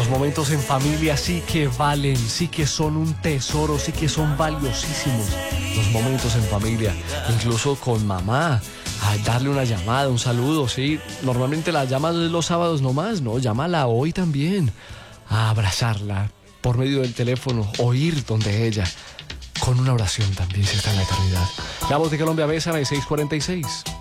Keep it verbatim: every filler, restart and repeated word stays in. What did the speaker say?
Los momentos en familia sí que valen, sí que son un tesoro, sí que son valiosísimos. Los momentos en familia, incluso con mamá, a darle una llamada, un saludo, sí. Normalmente las llamas de los sábados nomás, no, llámala hoy también. A abrazarla por medio del teléfono, oír donde ella, con una oración también si está en la eternidad. La Voz de Colombia, bésame, seis cuarenta y seis.